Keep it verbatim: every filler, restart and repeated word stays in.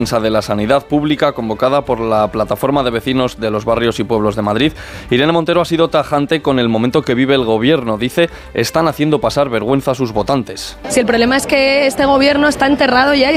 de la sanidad pública convocada por la Plataforma de Vecinos de los Barrios y Pueblos de Madrid. Irene Montero ha sido tajante con el momento que vive el gobierno. Dice, están haciendo pasar vergüenza a sus votantes. Si el problema es que este gobierno está enterrado ya